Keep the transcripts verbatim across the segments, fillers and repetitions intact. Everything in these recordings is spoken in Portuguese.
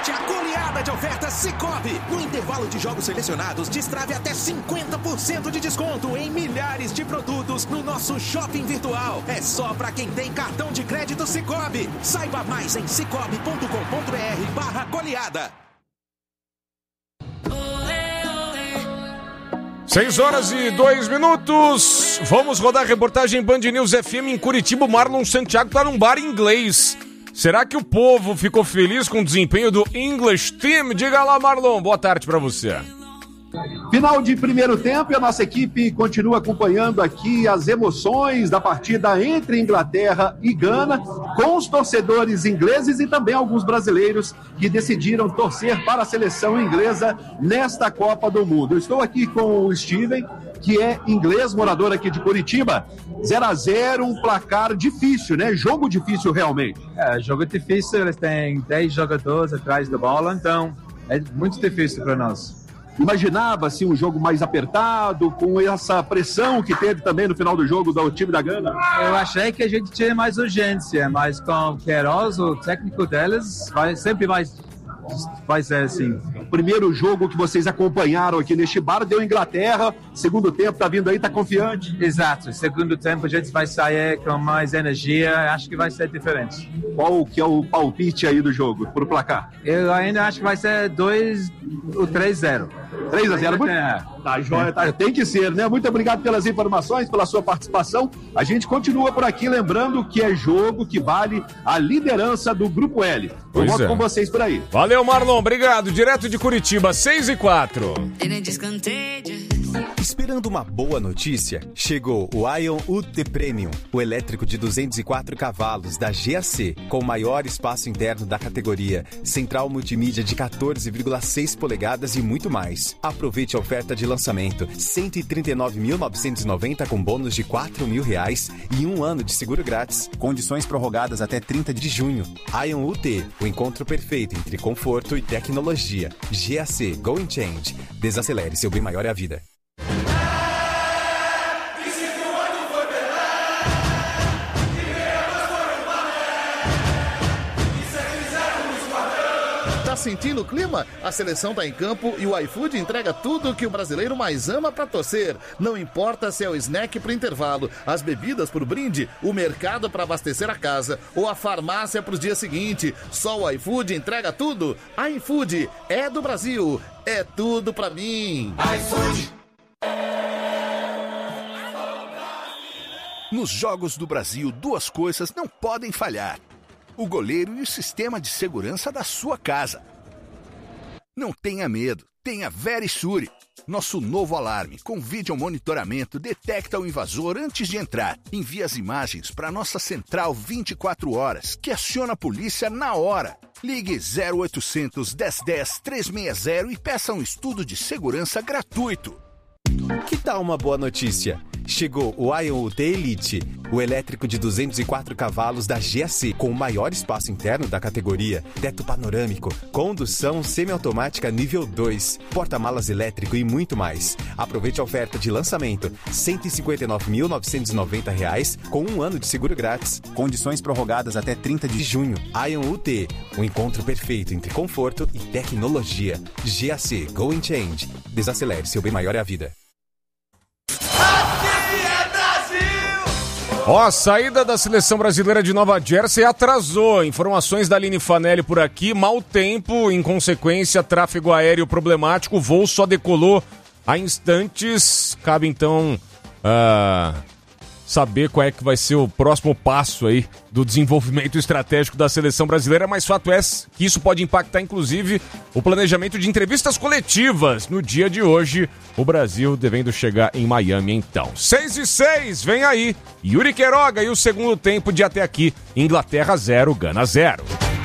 Aproveite a goleada de ofertas Sicoob. No intervalo de jogos selecionados, destrave até cinquenta por cento de desconto em milhares de produtos no nosso shopping virtual. É só para quem tem cartão de crédito Sicoob. Saiba mais em cicobi ponto com ponto br barra goleada. Seis horas e dois minutos. Vamos rodar a reportagem Band News F M em Curitiba. O Marlon Santiago tá num bar inglês. Será que o povo ficou feliz com o desempenho do English Team? Diga lá, Marlon. Boa tarde pra você. Final de primeiro tempo e a nossa equipe continua acompanhando aqui as emoções da partida entre Inglaterra e Gana, com os torcedores ingleses e também alguns brasileiros que decidiram torcer para a seleção inglesa nesta Copa do Mundo. Eu estou aqui com o Steven, que é inglês, morador aqui de Curitiba. zero a zero, um placar difícil, né? Jogo difícil realmente. É, jogo difícil, eles têm dez jogadores atrás da bola, então é muito difícil para nós. Imaginava assim, um jogo mais apertado, com essa pressão que teve também no final do jogo do time da Gana? Eu achei que a gente tinha mais urgência, mas com o Queiroz, o técnico deles, vai sempre mais vai ser assim. O primeiro jogo que vocês acompanharam aqui neste bar deu Inglaterra, segundo tempo tá vindo aí, tá confiante? Exato, segundo tempo a gente vai sair com mais energia, acho que vai ser diferente. Qual que é o palpite aí do jogo, pro placar? Eu ainda acho que vai ser dois ou três a zero. três a zero? Muito... Tá, joia, tá. Tem que ser, né? Muito obrigado pelas informações, pela sua participação. A gente continua por aqui, lembrando que é jogo que vale a liderança do Grupo L. Eu volto é. com vocês por aí. Valeu, Marlon. Obrigado. Direto de Curitiba, seis e quatro. Esperando uma boa notícia, chegou o Ion U T Premium, o elétrico de duzentos e quatro cavalos da G A C, com o maior espaço interno da categoria, central multimídia de quatorze vírgula seis polegadas e muito mais. Aproveite a oferta de lançamento, cento e trinta e nove mil novecentos e noventa com bônus de quatro mil reais e um ano de seguro grátis. Condições prorrogadas até trinta de junho. Ion U T, o encontro perfeito entre conforto e tecnologia. G A C Go and Change. Desacelere, seu bem maior é a vida. Tá sentindo o clima? A seleção tá em campo e o iFood entrega tudo que o brasileiro mais ama pra torcer. Não importa se é o snack pro intervalo, as bebidas pro brinde, o mercado pra abastecer a casa ou a farmácia pros dias seguintes. Só o iFood entrega tudo. iFood é do Brasil. É tudo pra mim. iFood. Nos Jogos do Brasil, duas coisas não podem falhar: o goleiro e o sistema de segurança da sua casa. Não tenha medo, tenha Verisure. Nosso novo alarme com vídeo monitoramento detecta o invasor antes de entrar. Envia as imagens para nossa central vinte e quatro horas, que aciona a polícia na hora. Ligue zero oitocentos, dez dez, trezentos e sessenta e peça um estudo de segurança gratuito. Que tal uma boa notícia? Chegou o Ion U T Elite, o elétrico de duzentos e quatro cavalos da G A C, com o maior espaço interno da categoria, teto panorâmico, condução semiautomática nível dois, porta-malas elétrico e muito mais. Aproveite a oferta de lançamento, cento e cinquenta e nove mil novecentos e noventa reais, com um ano de seguro grátis. Condições prorrogadas até trinta de junho. Ion U T, o encontro perfeito entre conforto e tecnologia. G A C Go and Change. Desacelere, seu bem maior é a vida. Ó, a saída da seleção brasileira de Nova Jersey atrasou. Informações da Aline Fanelli por aqui. Mau tempo, em consequência, tráfego aéreo problemático. O voo só decolou há instantes. Cabe então uh, saber qual é que vai ser o próximo passo aí do desenvolvimento estratégico da seleção brasileira. Mas fato é que isso pode impactar, inclusive, o planejamento de entrevistas coletivas no dia de hoje. O Brasil devendo chegar em Miami, então. seis e seis, vem aí. Yuri Queiroga e o segundo tempo de até aqui. Inglaterra zero, Gana zero.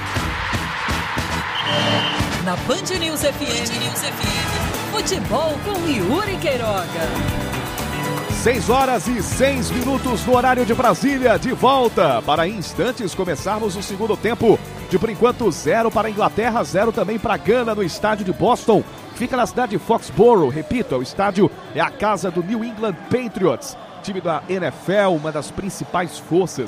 Na Band News F M, News F M, futebol com Yuri Queiroga. seis horas e seis minutos no horário de Brasília, de volta para instantes começarmos o segundo tempo. De por enquanto, zero para a Inglaterra, zero também para a Gana no estádio de Boston. Fica na cidade de Foxborough, repito, o estádio é a casa do New England Patriots, time da N F L, uma das principais forças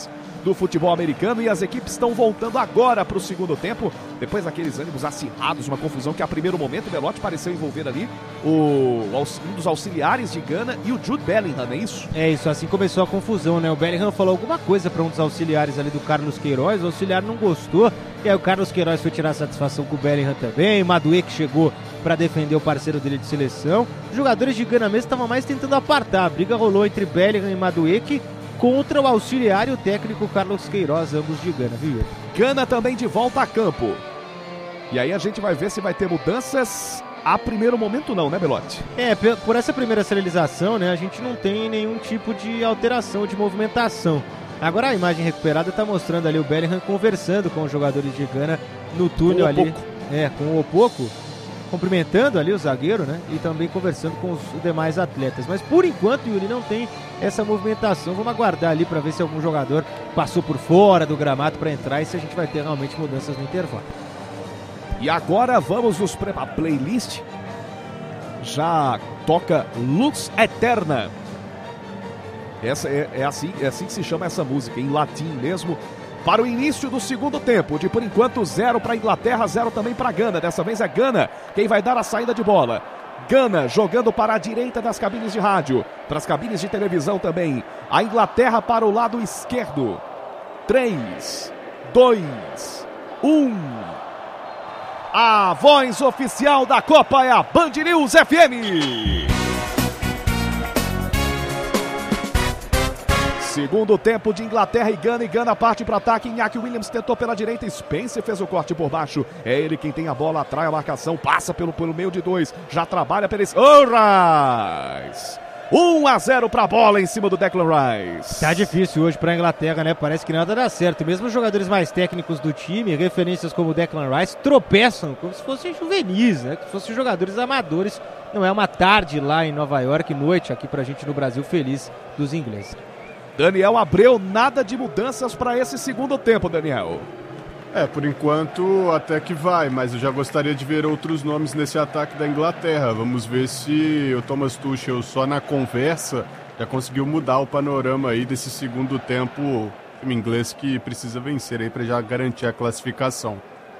do futebol americano e as equipes estão voltando agora para o segundo tempo, depois daqueles ânimos acirrados, uma confusão que a primeiro momento o Belotti pareceu envolver ali o, um dos auxiliares de Gana e o Jude Bellingham, é isso? É isso, assim começou a confusão, né? O Bellingham falou alguma coisa para um dos auxiliares ali do Carlos Queiroz, o auxiliar não gostou, e aí o Carlos Queiroz foi tirar satisfação com o Bellingham também, Madueke chegou para defender o parceiro dele de seleção. Os jogadores de Gana mesmo estavam mais tentando apartar, a briga rolou entre Bellingham e Madueke contra o auxiliar e o técnico Carlos Queiroz, ambos de Gana, viu? Gana também de volta a campo. E aí a gente vai ver se vai ter mudanças. A primeiro momento não, né, Belotti? É, por essa primeira serialização, né, a gente não tem nenhum tipo de alteração, de movimentação. Agora a imagem recuperada está mostrando ali o Bellingham conversando com os jogadores de Gana no túnel com ali. É, com o Opoku, cumprimentando ali o zagueiro, né, e também conversando com os demais atletas. Mas por enquanto, Yuri, não tem essa movimentação. Vamos aguardar ali para ver se algum jogador passou por fora do gramado para entrar e se a gente vai ter realmente mudanças no intervalo. E agora vamos nos preparar. A playlist já toca Luz Eterna. Essa é, é, assim, é assim que se chama essa música, em latim mesmo. Para o início do segundo tempo, de por enquanto zero para a Inglaterra, zero também para a Gana. Dessa vez é Gana quem vai dar a saída de bola. Gana jogando para a direita das cabines de rádio, para as cabines de televisão também. A Inglaterra para o lado esquerdo. três, dois, um... A voz oficial da Copa é a Band News F M. Segundo tempo de Inglaterra e Gana, e Gana parte para ataque. Iñaki Williams tentou pela direita, Spencer fez o corte por baixo. É ele quem tem a bola, atrai a marcação, passa pelo, pelo meio de dois, já trabalha pela esquerda. Oh, Rice! um a zero para a bola em cima do Declan Rice. Tá difícil hoje para a Inglaterra, né? Parece que nada dá certo. Mesmo os jogadores mais técnicos do time, referências como o Declan Rice, tropeçam como se fossem juvenis, né? Como se fossem jogadores amadores. Não é uma tarde lá em Nova York, noite aqui pra gente no Brasil, feliz dos ingleses. Daniel Abreu, nada de mudanças para esse segundo tempo, Daniel. É, por enquanto até que vai, mas eu já gostaria de ver outros nomes nesse ataque da Inglaterra. Vamos ver se o Thomas Tuchel só na conversa já conseguiu mudar o panorama aí desse segundo tempo, o inglês que precisa vencer aí para já garantir a classificação.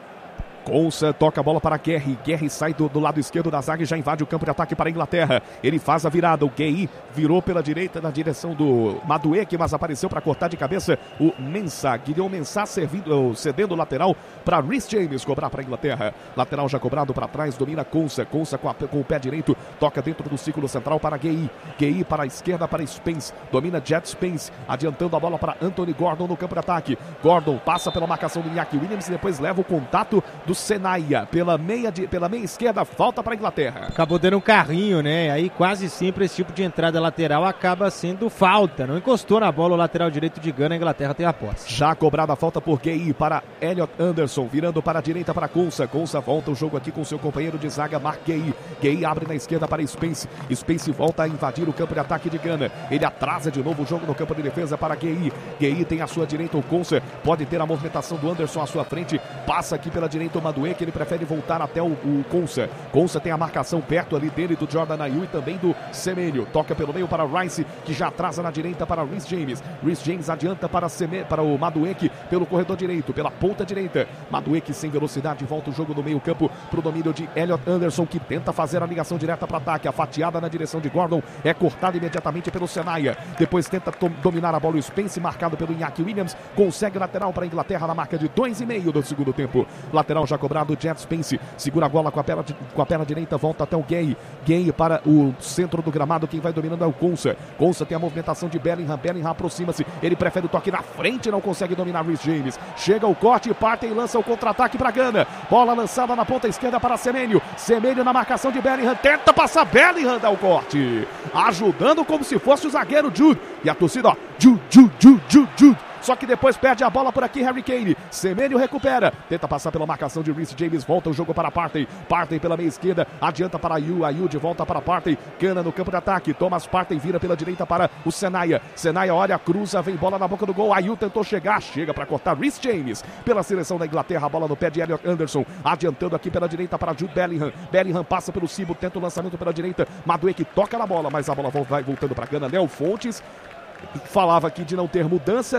Consa toca a bola para Guerri. Guerri sai do, do lado esquerdo da zaga e já invade o campo de ataque para a Inglaterra. Ele faz a virada. O Guerri virou pela direita na direção do Madueke, mas apareceu para cortar de cabeça o Mensah. Guilherme Mensah servindo, cedendo o lateral para Reece James cobrar para a Inglaterra. Lateral já cobrado para trás, domina Consa. Consa com, a, com o pé direito, toca dentro do círculo central para Guerri. Guerri para a esquerda para Spence. Domina Jet Spence, adiantando a bola para Anthony Gordon no campo de ataque. Gordon passa pela marcação do Iñaki Williams e depois leva o contato do Senaya pela meia, de, pela meia esquerda, falta para a Inglaterra. Acabou dando um carrinho, né? Aí quase sempre esse tipo de entrada lateral acaba sendo falta. Não encostou na bola o lateral direito de Gana, a Inglaterra tem a posse. Já cobrada a falta por Gueye para Elliot Anderson, virando para a direita para Consa. Consa volta o jogo aqui com seu companheiro de zaga, Mark Gueye. Gueye abre na esquerda para Spence. Spence volta a invadir o campo de ataque de Gana. Ele atrasa de novo o jogo no campo de defesa para Gueye. Gueye tem à sua direita o Consa, pode ter a movimentação do Anderson à sua frente, passa aqui pela direita o Madueke, ele prefere voltar até o, o Consa. Consa tem a marcação perto ali dele do Jordan Ayew e também do Semenyo. Toca pelo meio para Rice, que já atrasa na direita para Reece James. Reece James adianta para, Seme, para o Madueke pelo corredor direito, pela ponta direita. Madueke sem velocidade, volta o jogo no meio campo para o domínio de Elliot Anderson, que tenta fazer a ligação direta para ataque. A fatiada na direção de Gordon é cortada imediatamente pelo Senaya. Depois tenta dominar a bola o Spence, marcado pelo Iñaki Williams. Consegue lateral para a Inglaterra na marca de dois e meio do segundo tempo. Lateral já cobrado, Jet Spence segura a bola com a perna, com a perna direita, volta até o Gueye. Gueye para o centro do gramado, quem vai dominando é o Consa. Consa tem a movimentação de Bellingham, Bellingham aproxima-se, ele prefere o toque na frente, não consegue dominar Reece James. Chega o corte, parte e lança o contra-ataque para Gana. Bola lançada na ponta esquerda para Semenyo. Semenyo na marcação de Bellingham, tenta passar, Bellingham dá o corte, ajudando como se fosse o zagueiro Jude. E a torcida, ó, Jude, Jude, Jude, Jude, Jude. Só que depois perde a bola por aqui, Harry Kane. Semenyo recupera, tenta passar pela marcação de Reece James, volta o jogo para Partey. Partey pela meia esquerda, adianta para Ayew, Ayew de volta para Partey. Gana no campo de ataque, Thomas Partey vira pela direita para o Senaya. Senaya olha, cruza, vem bola na boca do gol. Ayew tentou chegar, chega para cortar Reece James. Pela seleção da Inglaterra, a bola no pé de Elliot Anderson, adiantando aqui pela direita para Jude Bellingham. Bellingham passa pelo Cibo, tenta o lançamento pela direita. Madueke toca na bola, mas a bola vai voltando para Gana. Léo Fontes falava aqui de não ter mudanças.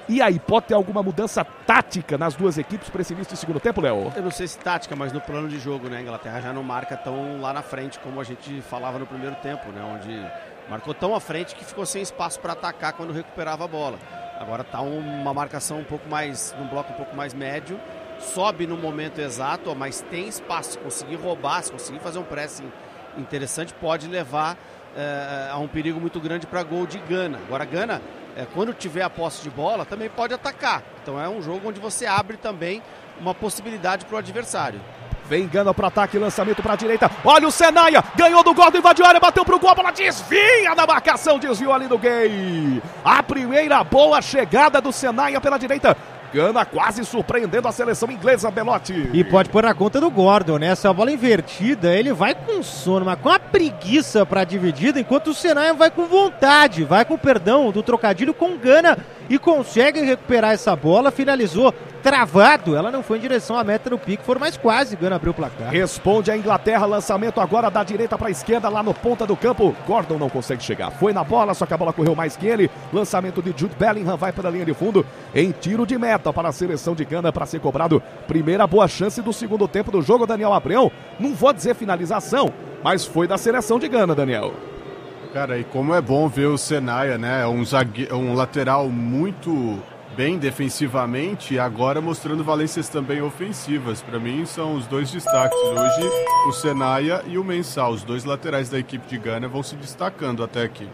E aí, pode ter alguma mudança tática nas duas equipes para esse início de segundo tempo, Léo? Eu não sei se tática, mas no plano de jogo, né? A Inglaterra já não marca tão lá na frente como a gente falava no primeiro tempo, né? Onde marcou tão à frente que ficou sem espaço para atacar quando recuperava a bola. Agora tá uma marcação um pouco mais, num bloco um pouco mais médio, sobe no momento exato, mas tem espaço. Se conseguir roubar, se conseguir fazer um pressing interessante, pode levar é, a um perigo muito grande para gol de Gana. Agora Gana, é, quando tiver a posse de bola, também pode atacar. Então é um jogo onde você abre também uma possibilidade para o adversário. Vem Gana pro ataque, lançamento pra direita. Olha o Senaia, ganhou do Gordon, invadiu a área, bateu pro gol, a bola desvia da marcação, desviou ali do Gay. A primeira boa chegada do Senaia pela direita. Gana quase surpreendendo a seleção inglesa, Belotti. E pode pôr na conta do Gordon, né? Essa bola invertida, ele vai com sono, mas com a preguiça pra dividida, enquanto o Senaia vai com vontade, vai com perdão do trocadilho com Gana e consegue recuperar essa bola, finalizou travado, ela não foi em direção à meta do Pickford, mas quase Gana abriu o placar. Responde a Inglaterra, lançamento agora da direita para a esquerda, lá no ponta do campo. Gordon não consegue chegar, foi na bola, só que a bola correu mais que ele. Lançamento de Jude Bellingham, vai para a linha de fundo, em tiro de meta para a seleção de Gana para ser cobrado. Primeira boa chance do segundo tempo do jogo, Daniel Abreu. Não vou dizer finalização, mas foi da seleção de Gana, Daniel. Cara, e como é bom ver o Senaia, né? Um, zague... um lateral muito bem defensivamente e agora mostrando valências também ofensivas. Para mim são os dois destaques hoje, o Senaia e o Mensah. Os dois laterais da equipe de Gana vão se destacando até aqui.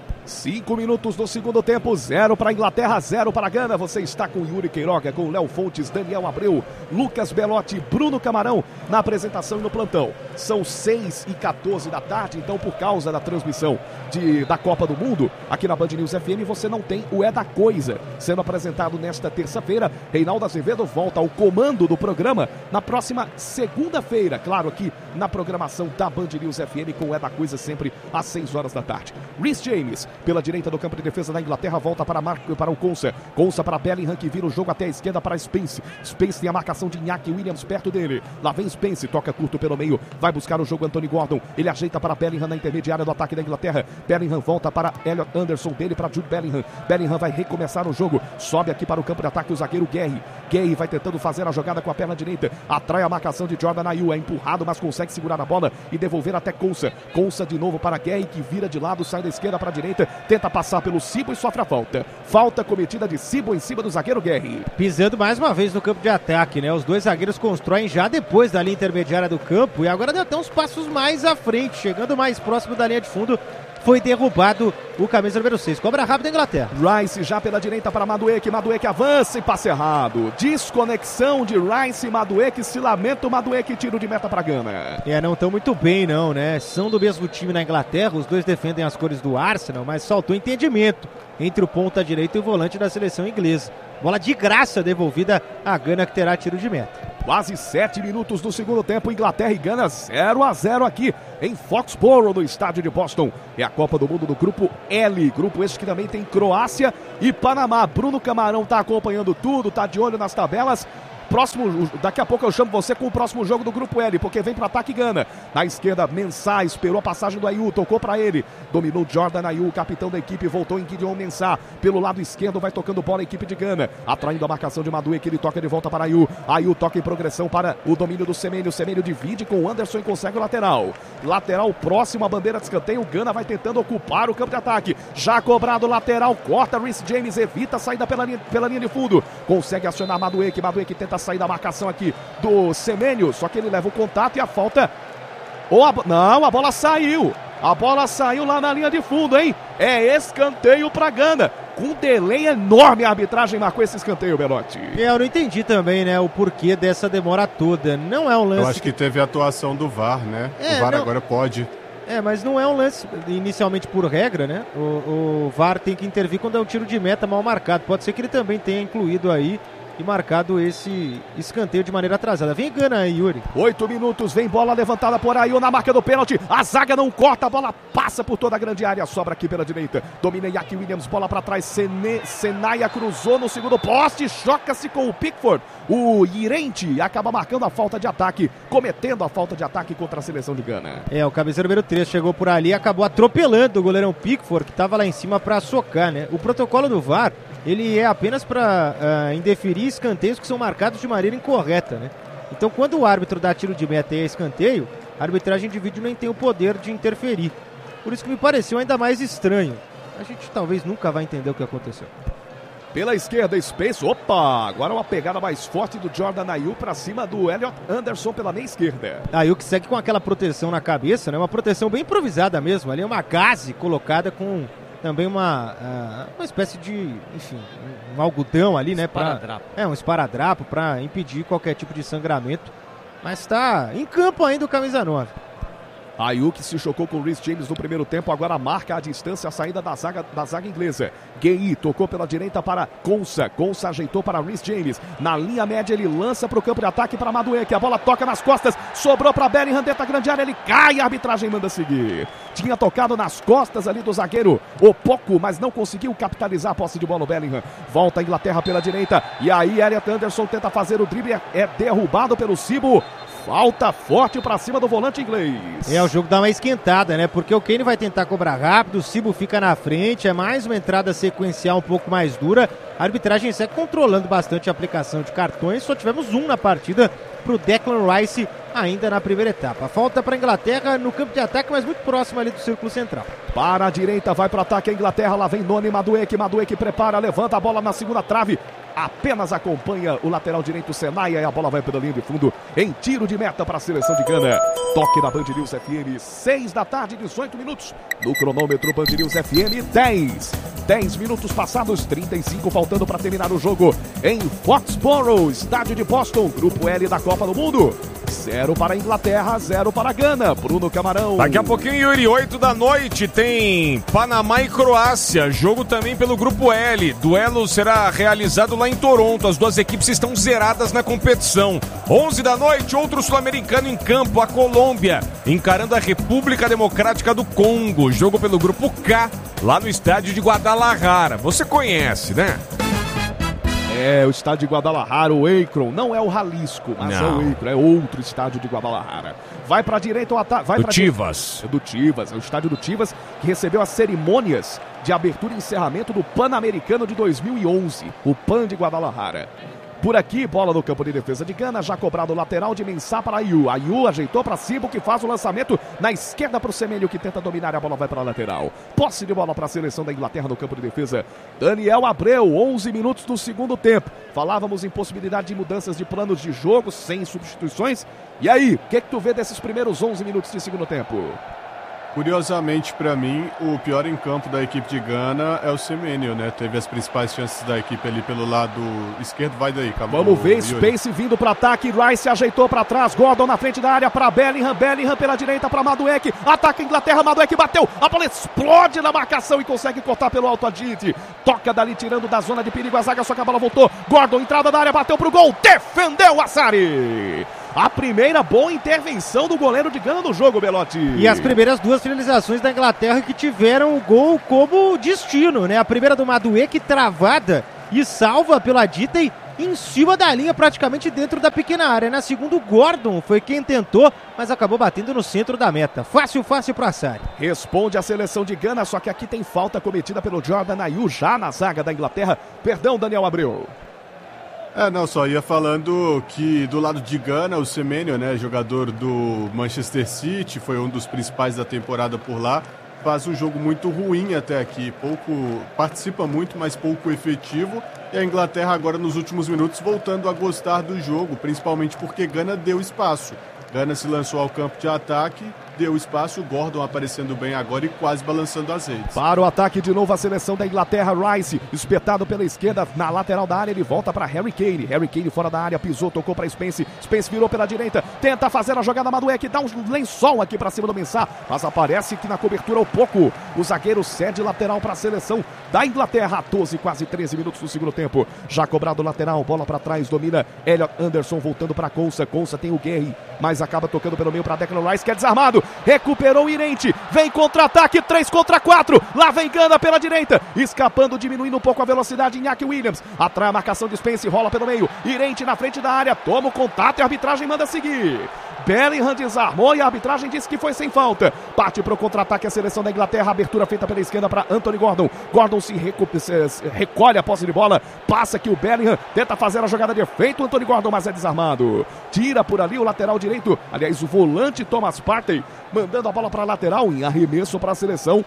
Cinco minutos do segundo tempo, zero para a Inglaterra, zero para a Gana. Você está com Yuri Queiroga, com Léo Fontes, Daniel Abreu, Lucas Belotti, Bruno Camarão na apresentação e no plantão. São seis e quatorze da tarde, então por causa da transmissão de, da Copa do Mundo, aqui na Band News F M, você não tem o É da Coisa sendo apresentado nesta terça-feira. Reinaldo Azevedo volta ao comando do programa na próxima segunda-feira, claro, aqui na programação da Band News F M com o É da Coisa sempre às seis horas da tarde. Reece James pela direita do campo de defesa da Inglaterra, volta para, Mar... para o Consa, Consa para Bellingham, que vira o jogo até a esquerda para Spence, Spence tem a marcação de Iñaki Williams perto dele, lá vem Spence, toca curto pelo meio, vai buscar o jogo Anthony Gordon, ele ajeita para Bellingham na intermediária do ataque da Inglaterra, Bellingham volta para Elliot Anderson, dele para Jude Bellingham, Bellingham vai recomeçar o jogo, sobe aqui para o campo de ataque o zagueiro Gary, Gary vai tentando fazer a jogada com a perna direita, atrai a marcação de Jordan Ayew, é empurrado, mas consegue segurar a bola e devolver até Consa, Consa de novo para Gary, que vira de lado, sai da esquerda para a direita, tenta passar pelo Sibo e sofre a falta. Falta cometida de Sibo em cima do zagueiro Gary. Pisando mais uma vez no campo de ataque, né? Os dois zagueiros constroem já depois da linha intermediária do campo e agora deu até uns passos mais à frente, chegando mais próximo da linha de fundo. Foi derrubado o camisa número seis. Cobra rápido a Inglaterra. Rice já pela direita para Madueke. Madueke avança e passe errado. Desconexão de Rice e Madueke. Se lamenta o Madueke, tiro de meta para Gana. É, não estão muito bem não, né? São do mesmo time na Inglaterra. Os dois defendem as cores do Arsenal, mas faltou entendimento entre o ponta direito e o volante da seleção inglesa. Bola de graça devolvida a Gana, que terá tiro de meta. Quase sete minutos do segundo tempo, Inglaterra e Gana zero a zero aqui em Foxborough, no estádio de Boston. É a Copa do Mundo do Grupo L, grupo este que também tem Croácia e Panamá. Bruno Camarão está acompanhando tudo, está de olho nas tabelas. Próximo, daqui a pouco eu chamo você com o próximo jogo do Grupo L, porque vem para ataque Gana. Na esquerda, Mensah, esperou a passagem do Ayew, tocou para ele. Dominou Jordan Ayew, capitão da equipe, voltou em Gideon Mensah. Pelo lado esquerdo, vai tocando bola a equipe de Gana. Atraindo a marcação de Madueke, ele toca de volta para Ayew. Ayew toca em progressão para o domínio do Semenyo. Semenyo divide com o Anderson e consegue o lateral. Lateral próximo à bandeira de escanteio. Gana vai tentando ocupar o campo de ataque. Já cobrado lateral, corta Reece James, evita a saída pela linha, pela linha de fundo. Consegue acionar Madueke. Madueke tenta sair da marcação aqui do Semenyo, só que ele leva o contato e a falta. Oh, a... Não, a bola saiu. A bola saiu lá na linha de fundo, hein? É escanteio para Gana. Com delay enorme a arbitragem marcou esse escanteio, Belotti. Eu não entendi também, né, o porquê dessa demora toda. Não é um lance... Eu acho que teve a atuação do V A R, né? É, o V A R não... agora pode... É, mas não é um lance inicialmente por regra, né? O, o V A R tem que intervir quando é um tiro de meta mal marcado. Pode ser que ele também tenha incluído aí e marcado esse escanteio de maneira atrasada. Vem Gana aí, Yuri. Oito minutos, vem bola levantada por Ayew na marca do pênalti. A zaga não corta, a bola passa por toda a grande área, sobra aqui pela direita. Domina Iñaki Williams, bola para trás. Sene, Senaia cruzou no segundo poste, choca-se com o Pickford. O Irente acaba marcando a falta de ataque, cometendo a falta de ataque contra a seleção de Gana. É, o cabeça número três chegou por ali e acabou atropelando o goleirão Pickford, que estava lá em cima para socar, né? O protocolo do V A R ele é apenas para uh, indeferir escanteios que são marcados de maneira incorreta, né? Então, quando o árbitro dá tiro de meta e é escanteio, a arbitragem de vídeo nem tem o poder de interferir. Por isso que me pareceu ainda mais estranho. A gente talvez nunca vai entender o que aconteceu. Pela esquerda, Space. Opa! Agora uma pegada mais forte do Jordan Ayew para cima do Elliot Anderson pela meia esquerda. Ayew que segue com aquela proteção na cabeça, né? Uma proteção bem improvisada mesmo. Ali é uma gaze colocada com também uma, uh, uma espécie de, enfim, um, um algodão ali, né? Esparadrapo. Pra, é, um esparadrapo para impedir qualquer tipo de sangramento. Mas está em campo ainda o camisa nove. Ayew que se chocou com o Reece James no primeiro tempo, agora marca a distância, a saída da zaga, da zaga inglesa. Gueye tocou pela direita para Konsa, Konsa ajeitou para Reece James, na linha média ele lança para o campo de ataque para Madueke, a bola toca nas costas, sobrou para Bellingham, dentro da grande área, ele cai, a arbitragem manda seguir. Tinha tocado nas costas ali do zagueiro, o pouco, mas não conseguiu capitalizar a posse de bola o Bellingham. Volta a Inglaterra pela direita, e aí Elliot Anderson tenta fazer o drible, é, é derrubado pelo Cibo. Falta forte pra cima do volante inglês. É, o jogo dá uma esquentada, né? Porque o Kane vai tentar cobrar rápido, o Cibo fica na frente, é mais uma entrada sequencial um pouco mais dura. A arbitragem segue controlando bastante a aplicação de cartões, só tivemos um na partida pro Declan Rice ainda na primeira etapa. Falta para a Inglaterra no campo de ataque, mas muito próximo ali do círculo central. Para a direita, vai para o ataque a Inglaterra, lá vem Noni Madueke, Madueke prepara, levanta a bola na segunda trave, apenas acompanha o lateral direito Senaia e a bola vai pela linha de fundo em tiro de meta para a seleção de Gana. Toque da Band News F M, seis da tarde, dezoito minutos, no cronômetro Band News F M, dez. dez minutos passados, trinta e cinco faltando para terminar o jogo em Foxborough, estádio de Boston, grupo L da Copa do Mundo. Zero para a Inglaterra, zero para a Gana. Bruno Camarão. Daqui a pouquinho, Yuri, oito da noite, tem Panamá e Croácia. Jogo também pelo grupo L. Duelo será realizado lá em Toronto. As duas equipes estão zeradas na competição. onze da noite, outro sul-americano em campo, a Colômbia, encarando a República Democrática do Congo. Jogo pelo grupo K, lá no estádio de Guadalajara. Você conhece, né? É, o estádio de Guadalajara, o Akron, não é o Jalisco, mas não. É o Akron, é outro estádio de Guadalajara. Vai pra direita ou ataque? Do Chivas. É do Chivas, é o estádio do Chivas, que recebeu as cerimônias de abertura e encerramento do Pan-Americano de dois mil e onze, o Pan de Guadalajara. Por aqui, bola no campo de defesa de Gana, já cobrado o lateral de Mensah para Ayew. Ayew ajeitou para Cibo, que faz o lançamento na esquerda para o Semenyo, que tenta dominar, a bola vai para a lateral. Posse de bola para a seleção da Inglaterra no campo de defesa. Daniel Abreu, onze minutos do segundo tempo. Falávamos em possibilidade de mudanças de planos de jogo, sem substituições. E aí, o que, que tu vê desses primeiros onze minutos de segundo tempo? Curiosamente, para mim, o pior em campo da equipe de Gana é o Semenyo, né? Teve as principais chances da equipe ali pelo lado esquerdo. Vai daí, acabou. Vamos ver, Space vindo para ataque, Rice ajeitou para trás, Gordon na frente da área para Bellingham, Bellingham pela direita para Madueke, ataca a Inglaterra, Madueke bateu, a bola explode na marcação e consegue cortar pelo alto a Didi, toca dali tirando da zona de perigo a zaga, só que a bola voltou, Gordon entrada da área, bateu pro gol, defendeu a Sari. A primeira boa intervenção do goleiro de Gana no jogo, Belotti. E as primeiras duas finalizações da Inglaterra que tiveram o gol como destino, né? A primeira do Madueke travada e salva pela Didi em cima da linha, praticamente dentro da pequena área. Na segunda, o Gordon foi quem tentou, mas acabou batendo no centro da meta. Fácil, fácil para Sari. Responde a seleção de Gana, só que aqui tem falta cometida pelo Jordan Ayew já na zaga da Inglaterra. Perdão, Daniel Abreu. É, não, só ia falando que do lado de Gana, o Semenyo, né, jogador do Manchester City, foi um dos principais da temporada por lá, faz um jogo muito ruim até aqui, pouco, participa muito, mas pouco efetivo, e a Inglaterra agora nos últimos minutos voltando a gostar do jogo, principalmente porque Gana deu espaço. Gana se lançou ao campo de ataque, deu espaço, o Gordon aparecendo bem agora e quase balançando as redes. Para o ataque de novo a seleção da Inglaterra, Rice, espetado pela esquerda, na lateral da área, ele volta para Harry Kane, Harry Kane fora da área, pisou, tocou para Spence, Spence virou pela direita, tenta fazer a jogada, Madueke, dá um lençol aqui para cima do Mensah, mas aparece que na cobertura o pouco, o zagueiro cede lateral para a seleção da Inglaterra, doze, quase treze minutos do segundo tempo, já cobrado lateral, bola para trás, domina Elliot Anderson, voltando para Konsa, Konsa tem o Guerri, mas acaba tocando pelo meio para Declan Rice, que é desarmado, recuperou o Irente, vem contra-ataque, três contra quatro, lá vem Gana pela direita, escapando, diminuindo um pouco a velocidade, Iñaki Williams, atrai a marcação de Spence, rola pelo meio, Irente na frente da área, toma o contato e a arbitragem manda seguir. Bellingham desarmou e a arbitragem disse que foi sem falta. Parte para o contra-ataque a seleção da Inglaterra. Abertura feita pela esquerda para Anthony Gordon. Gordon se, recu- se recolhe a posse de bola. Passa aqui o Bellingham. Tenta fazer a jogada de efeito. Anthony Gordon, mas é desarmado. Tira por ali o lateral direito. Aliás, o volante Thomas Partey mandando a bola para a lateral em arremesso para a seleção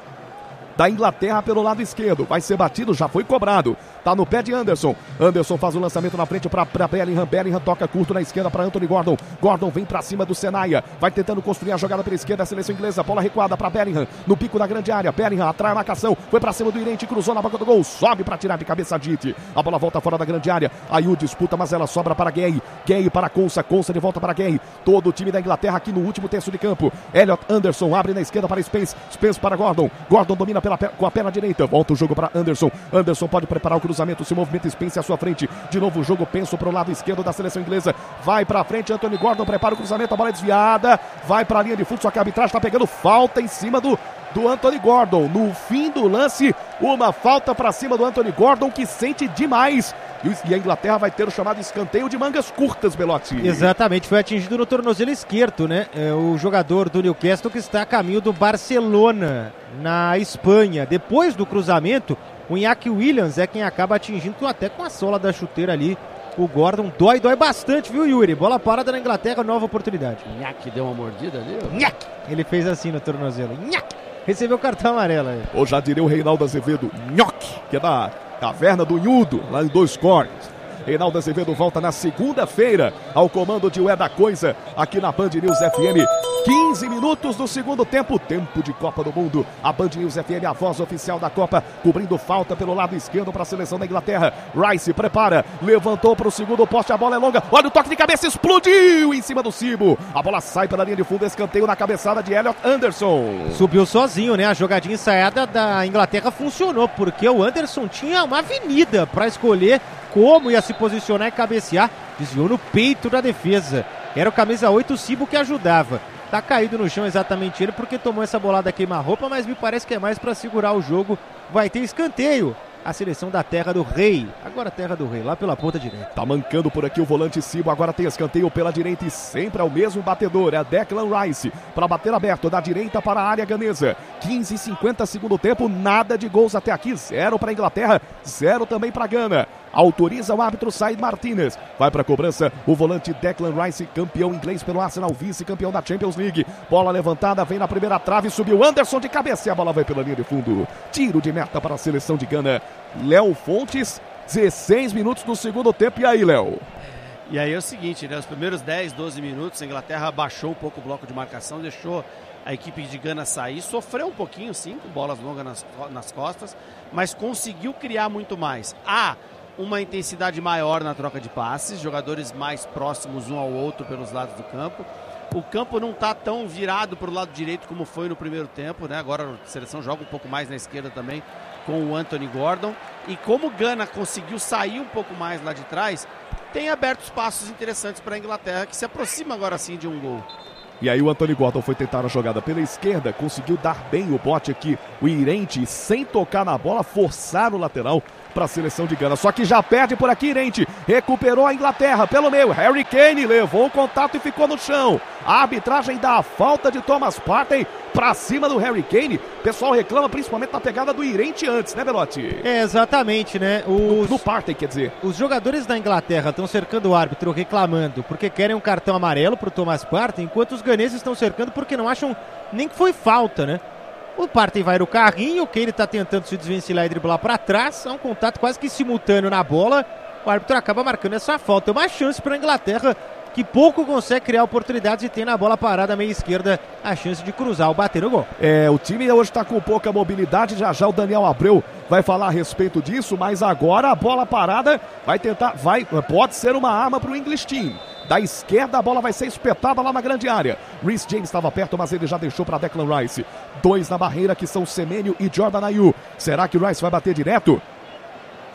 da Inglaterra pelo lado esquerdo. Vai ser batido, já foi cobrado. Tá no pé de Anderson. Anderson faz o lançamento na frente para Bellingham. Bellingham toca curto na esquerda para Anthony Gordon. Gordon vem para cima do Senaia. Vai tentando construir a jogada pela esquerda. A seleção inglesa. Bola recuada para Bellingham. No pico da grande área. Bellingham atrai a marcação. Foi para cima do Irente. Cruzou na boca do gol. Sobe para tirar de cabeça Dite. A bola volta fora da grande área. Ayu disputa, mas ela sobra para Gay. Gay para Consa. Consa de volta para Gay. Todo o time da Inglaterra aqui no último terço de campo. Elliot Anderson abre na esquerda para Spence. Spence para Gordon. Gordon domina pela, com a perna direita. Volta o jogo para Anderson. Anderson pode preparar o cruzamento. Se movimenta Spence à sua frente. De novo o jogo penso para o lado esquerdo da seleção inglesa. Vai para frente. Anthony Gordon prepara o cruzamento. A bola é desviada. Vai para a linha de fundo. Só que a arbitragem está pegando falta em cima do, do Anthony Gordon. No fim do lance, uma falta para cima do Anthony Gordon, que sente demais. E a Inglaterra vai ter o chamado escanteio de mangas curtas, Belotti. Exatamente, foi atingido no tornozelo esquerdo, né? É o jogador do Newcastle que está a caminho do Barcelona, na Espanha. Depois do cruzamento, o Iñaki Williams é quem acaba atingindo até com a sola da chuteira ali. O Gordon dói, dói bastante, viu, Yuri? Bola parada na Inglaterra, nova oportunidade. Iñaki deu uma mordida ali? Iñaki! Ele fez assim no tornozelo. Iñaki! Recebeu o cartão amarelo aí. Ou já diria o Reinaldo Azevedo, nhoque, que é da Caverna do Nhudo, lá em Dois Cortes. Reinaldo Azevedo volta na segunda-feira ao comando de Ué da Coisa, aqui na Band News F M. quinze minutos do segundo tempo, tempo de Copa do Mundo. A Band News F M, a voz oficial da Copa, cobrindo falta pelo lado esquerdo para a seleção da Inglaterra. Rice prepara, levantou para o segundo poste, a bola é longa. Olha o toque de cabeça, explodiu em cima do Cibo. A bola sai pela linha de fundo, escanteio na cabeçada de Elliot Anderson. Subiu sozinho, né? A jogadinha ensaiada da Inglaterra funcionou, porque o Anderson tinha uma avenida para escolher como ia se posicionar e cabecear. Desviou no peito da defesa. Era o camisa oito, o Cibo, que ajudava. Tá caído no chão exatamente ele, porque tomou essa bolada queima-roupa, mas me parece que é mais para segurar o jogo. Vai ter escanteio. A seleção da Terra do Rei. Agora Terra do Rei, lá pela ponta direita. Tá mancando por aqui o volante Cibo. Agora tem escanteio pela direita e sempre é o mesmo batedor. É Declan Rice para bater aberto da direita para a área ganesa. quinze e cinquenta segundo tempo. Nada de gols até aqui. Zero para a Inglaterra. Zero também para a Gana. Autoriza o árbitro Said Martinez. Vai para a cobrança o volante Declan Rice, campeão inglês pelo Arsenal, vice-campeão da Champions League. Bola levantada, vem na primeira trave, subiu Anderson de cabeça e a bola vai pela linha de fundo. Tiro de meta para a seleção de Gana. Léo Fontes, dezesseis minutos do segundo tempo. E aí, Léo? E aí é o seguinte, né? Os primeiros dez, doze minutos, a Inglaterra abaixou um pouco o bloco de marcação, deixou a equipe de Gana sair, sofreu um pouquinho, sim, com bolas longas nas, nas costas, mas conseguiu criar muito mais. Há uma intensidade maior na troca de passes, jogadores mais próximos um ao outro pelos lados do campo. O campo não está tão virado para o lado direito como foi no primeiro tempo, né? Agora a seleção joga um pouco mais na esquerda também com o Anthony Gordon. E como o Gana conseguiu sair um pouco mais lá de trás, tem aberto espaços interessantes para a Inglaterra, que se aproxima agora sim de um gol. E aí o Anthony Gordon foi tentar a jogada pela esquerda, conseguiu dar bem o bote aqui, o Irente, sem tocar na bola, forçar o lateral para a seleção de Gana. Só que já perde por aqui Irente, recuperou a Inglaterra pelo meio, Harry Kane levou o contato e ficou no chão. A arbitragem dá a falta de Thomas Partey para cima do Harry Kane. O pessoal reclama principalmente da pegada do Irente antes, né, Belotti? É, exatamente, né? Os, no, no Partey, quer dizer. Os jogadores da Inglaterra estão cercando o árbitro, reclamando, porque querem um cartão amarelo para o Thomas Partey, enquanto os ganeses estão cercando porque não acham nem que foi falta, né? O Partey vai no carrinho, o Kane está tentando se desvencilhar e driblar para trás, há um contato quase que simultâneo na bola, o árbitro acaba marcando essa falta. É uma chance para a Inglaterra, que pouco consegue criar oportunidades e tem na bola parada meia esquerda a chance de cruzar ou bater no gol. É, o time hoje está com pouca mobilidade, já já o Daniel Abreu vai falar a respeito disso, mas agora a bola parada vai tentar, vai, pode ser uma arma para o English Team. Da esquerda a bola vai ser espetada lá na grande área. Reece James estava perto, mas ele já deixou para Declan Rice. Dois na barreira que são Semenyo e Jordan Ayew. Será que o Rice vai bater direto?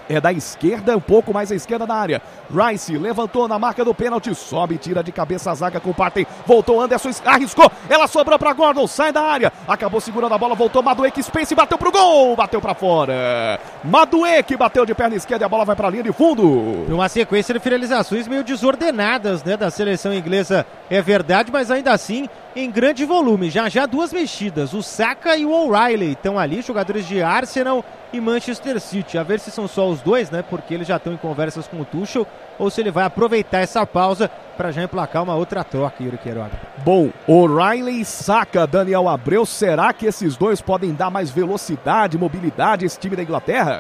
é da esquerda, um pouco mais à esquerda da área. Rice levantou na marca do pênalti, sobe, tira de cabeça a zaga com o Partey. Voltou Anderson, arriscou, ela sobrou para Gordon, sai da área, acabou segurando a bola, voltou Madueke, Spence, bateu pro gol, bateu para fora. Madueke bateu de perna esquerda e a bola vai para a linha de fundo. Uma sequência de finalizações meio desordenadas, né, da seleção inglesa, é verdade, mas ainda assim em grande volume. Já já duas mexidas, o Saka e o O'Reilly estão ali, jogadores de Arsenal e Manchester City. A ver se são só os dois, né? Porque eles já estão em conversas com o Tuchel, ou se ele vai aproveitar essa pausa para já emplacar uma outra troca, Yuri Queiroga. Bom, O'Reilly e Saka, Daniel Abreu, será que esses dois podem dar mais velocidade, mobilidade a esse time da Inglaterra?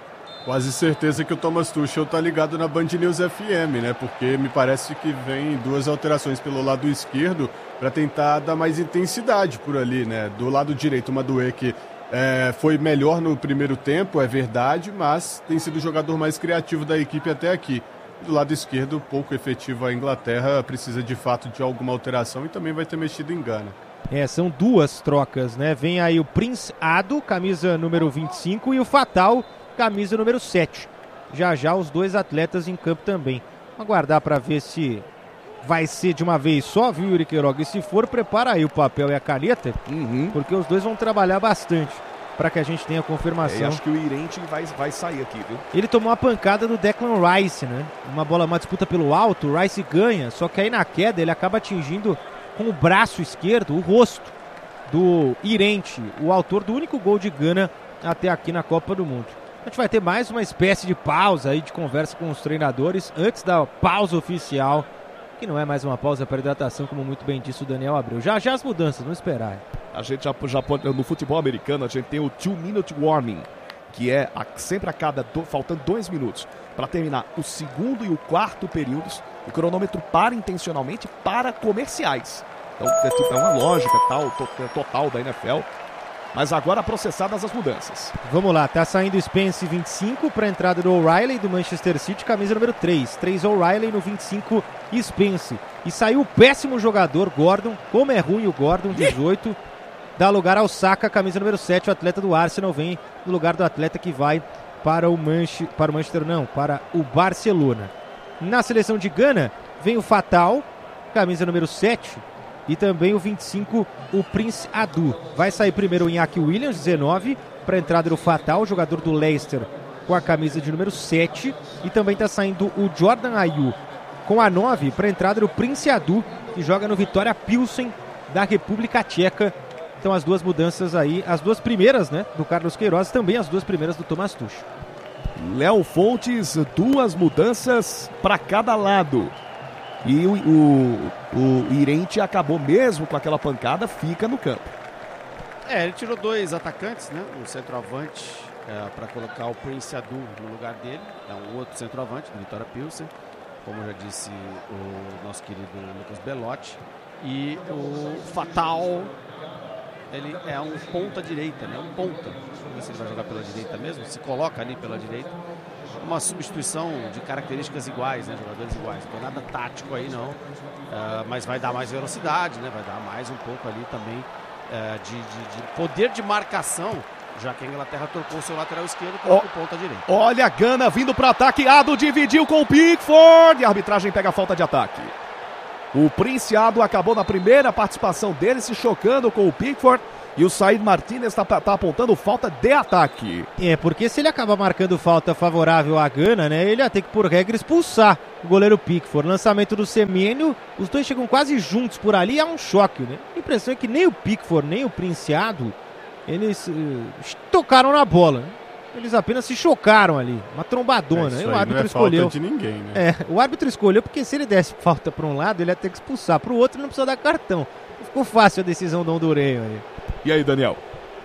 Quase certeza que o Thomas Tuchel tá ligado na Band News F M, né? Porque me parece que vem duas alterações pelo lado esquerdo para tentar dar mais intensidade por ali, né? Do lado direito, o Madueke é, foi melhor no primeiro tempo, é verdade, mas tem sido o jogador mais criativo da equipe até aqui. Do lado esquerdo, pouco efetivo a Inglaterra, precisa de fato de alguma alteração e também vai ter mexido em Gana. É, são duas trocas, né? Vem aí o Prince Ado, camisa número vinte e cinco, e o Fatal, camisa número sete. Já já os dois atletas em campo também. Vamos aguardar para ver se vai ser de uma vez só, viu, Yuri Queiroga? E se for, prepara aí o papel e a caneta, uhum. porque os dois vão trabalhar bastante para que a gente tenha confirmação. É, acho que o Irente vai, vai sair aqui, viu? Ele tomou uma pancada do Declan Rice, né? Uma bola, uma disputa pelo alto, o Rice ganha, só que aí na queda ele acaba atingindo com o braço esquerdo o rosto do Irente, o autor do único gol de Gana até aqui na Copa do Mundo. A gente vai ter mais uma espécie de pausa aí de conversa com os treinadores antes da pausa oficial, que não é mais uma pausa para hidratação, como muito bem disse o Daniel Abreu. Já já as mudanças, não esperar. A gente já, já pode, no futebol americano, a gente tem o two minute warning, que é a, sempre a cada, do, faltando dois minutos, para terminar o segundo e o quarto períodos, o cronômetro para intencionalmente para comerciais. Então é, tipo, é uma lógica tal, to, total da N F L. Mas agora processadas as mudanças. Vamos lá, tá saindo o Spence vinte e cinco para a entrada do O'Reilly do Manchester City, camisa número três. três O'Reilly no vinte e cinco Spence. E saiu o péssimo jogador Gordon, como é ruim o Gordon, dezoito. Dá lugar ao Saka, camisa número sete, o atleta do Arsenal vem no lugar do atleta que vai para o Manchester, para o Manchester não, para o Barcelona. Na seleção de Gana vem o Fatal, camisa número sete. E também o vinte e cinco, o Prince Adu. Vai sair primeiro o Iñaki Williams, dezenove, para a entrada do Fatal, jogador do Leicester, com a camisa de número sete. E também está saindo o Jordan Ayew, com a nove, para a entrada do Prince Adu, que joga no Vitória Pilsen, da República Tcheca. Então as duas mudanças aí, as duas primeiras, né, do Carlos Queiroz, também as duas primeiras do Thomas Tuchel. Léo Fontes, duas mudanças para cada lado. E o, o, o Irente acabou mesmo com aquela pancada, fica no campo. É, ele tirou dois atacantes, né? Um centroavante é, para colocar o Prince Adu no lugar dele. É um outro centroavante do Vitória Pilsen, como já disse o nosso querido Lucas Belotti. E o Fatal, ele é um ponta-direita, né? Um ponta. Não sei se ele vai jogar pela direita mesmo, se coloca ali pela direita. Uma substituição de características iguais, né? Jogadores iguais. Não tem nada tático aí, não. Uh, mas vai dar mais velocidade, né? Vai dar mais um pouco ali também uh, de, de, de poder de marcação, já que a Inglaterra trocou o seu lateral esquerdo para o oh, ponta direita. Olha a Gana vindo para ataque. Ado dividiu com o Pickford. E a arbitragem pega a falta de ataque. O Prince Ado acabou na primeira participação dele se chocando com o Pickford. E o Said Martinez está tá apontando falta de ataque. É, porque se ele acabar marcando falta favorável à Gana, né, ele ia ter que, por regra, expulsar o goleiro Pickford. Lançamento do Semenyo, os dois chegam quase juntos por ali, é um choque, né? A impressão é que nem o Pickford, nem o Prince Ado, eles uh, tocaram na bola, né? Eles apenas se chocaram ali, uma trombadona. É, e o árbitro não é escolheu. Falta de ninguém, né? É, o árbitro escolheu porque se ele desse falta para um lado, ele ia ter que expulsar. Para o outro, ele não precisa dar cartão. Ficou fácil a decisão do hondurenho aí. E aí, Daniel?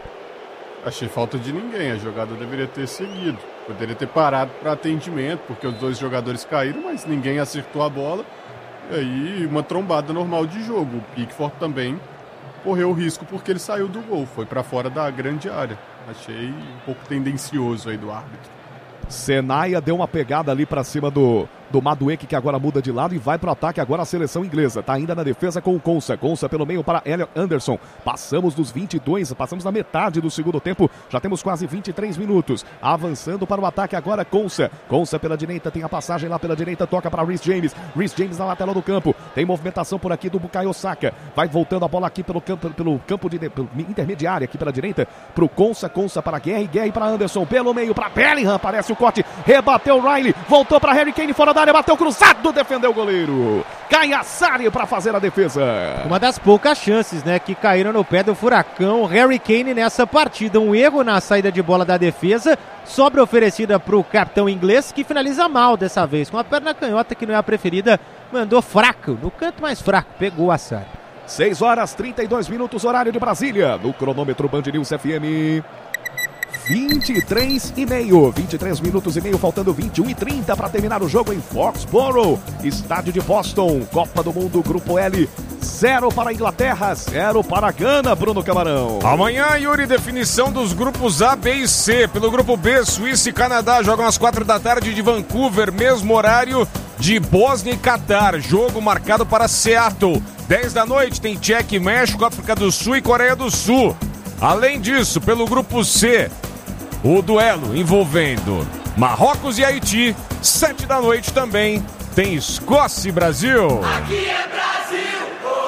Achei falta de ninguém, a jogada deveria ter seguido. Poderia ter parado para atendimento, porque os dois jogadores caíram, mas ninguém acertou a bola. E aí, uma trombada normal de jogo. O Pickford também correu o risco porque ele saiu do gol, foi para fora da grande área. Achei um pouco tendencioso aí do árbitro. Senaia deu uma pegada ali para cima do do Madueke, que agora muda de lado e vai pro ataque agora a seleção inglesa. Tá ainda na defesa com o Konsa. Konsa pelo meio para Elliot Anderson. Passamos dos vinte e dois, passamos na metade do segundo tempo. Já temos quase vinte e três minutos. Avançando para o ataque agora Konsa. Konsa pela direita, tem a passagem lá pela direita, toca para Reece James. Reece James na lateral do campo. Tem movimentação por aqui do Bukayo Saka. Vai voltando a bola aqui pelo campo, pelo campo de pelo intermediário aqui pela direita. Pro Konsa, Konsa para Guerra, Guerra para Anderson. Pelo meio para Bellingham. Aparece o corte. Rebateu Riley. Voltou para Harry Kane fora da área. Bateu cruzado. Defendeu o goleiro. Cai a Sarri para fazer a defesa. Uma das poucas chances, né, que caíram no pé do furacão. Harry Kane nessa partida. Um erro na saída de bola da defesa. Sobra oferecida para o capitão inglês, que finaliza mal dessa vez. Com a perna canhota, que não é a preferida. Mandou fraco. No canto mais fraco. Pegou a Sarri. seis horas, trinta e dois minutos, horário de Brasília. No cronômetro Band News F M. vinte e três e meio, vinte e três minutos e meio, faltando vinte e um e trinta para terminar o jogo em Foxborough, estádio de Boston, Copa do Mundo, Grupo L, zero para a Inglaterra, zero para a Gana, Bruno Camarão. Amanhã, Yuri, definição dos grupos A, B e C. Pelo grupo B, Suíça e Canadá jogam às quatro da tarde de Vancouver, mesmo horário de Bósnia e Catar, jogo marcado para Seattle. dez da noite tem Tchequia e México, África do Sul e Coreia do Sul. Além disso, pelo grupo C, o duelo envolvendo Marrocos e Haiti, sete da noite também, tem Escócia e Brasil. Aqui é Brasil!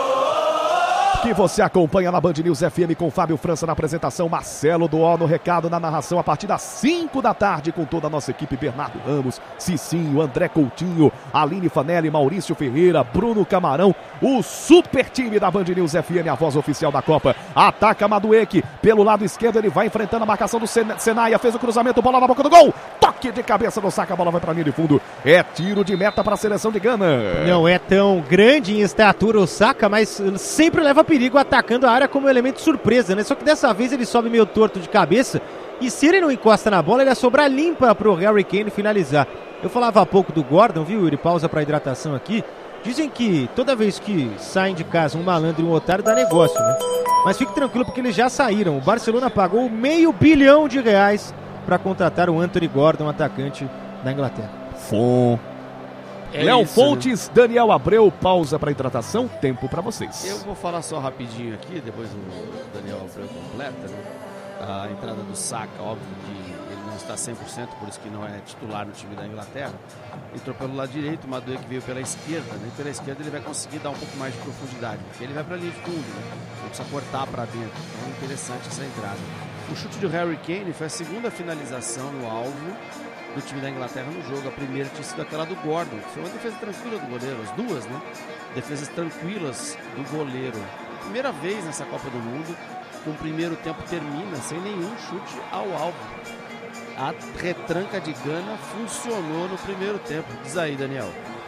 Que você acompanha na Band News F M com Fábio França na apresentação, Marcelo Duó no recado, na narração a partir das cinco da tarde com toda a nossa equipe, Bernardo Ramos, Cicinho, André Coutinho, Aline Fanelli, Maurício Ferreira, Bruno Camarão, o super time da Band News F M, a voz oficial da Copa. Ataca Madueke, pelo lado esquerdo ele vai enfrentando a marcação do Sen- Senaia, fez o cruzamento, bola na boca do gol, toque de cabeça no saco, a bola vai para a linha de fundo, é tiro de meta para a seleção de Gana. Não é tão grande em estatura o Saka, mas sempre leva perigo atacando a área como elemento surpresa, né? Só que dessa vez ele sobe meio torto de cabeça e se ele não encosta na bola, ele ia sobrar limpa pro Harry Kane finalizar. Eu falava há pouco do Gordon, viu, Yuri? Pausa pra hidratação aqui. Dizem que toda vez que saem de casa um malandro e um otário dá negócio, né? Mas fique tranquilo porque eles já saíram. O Barcelona pagou meio bilhão de reais para contratar o Anthony Gordon, atacante da Inglaterra. Fom. É Léo Fontes, né? Daniel Abreu, pausa para hidratação, tempo para vocês. Eu vou falar só rapidinho aqui, depois o Daniel Abreu completa, né? A entrada do Saka, óbvio que ele não está cem por cento, por isso que não é titular no time da Inglaterra. Entrou pelo lado direito, o Madueke veio pela esquerda, né? Pela esquerda ele vai conseguir dar um pouco mais de profundidade, porque ele vai para a linha de fundo, né? Não precisa cortar para dentro, então é interessante essa entrada. O chute do Harry Kane foi a segunda finalização no alvo do time da Inglaterra no jogo. A primeira tinha sido aquela do Gordon, que foi uma defesa tranquila do goleiro, as duas, né? Defesas tranquilas do goleiro. Primeira vez nessa Copa do Mundo que o primeiro tempo termina sem nenhum chute ao alvo. A retranca de Gana funcionou no primeiro tempo. Diz aí, Daniel.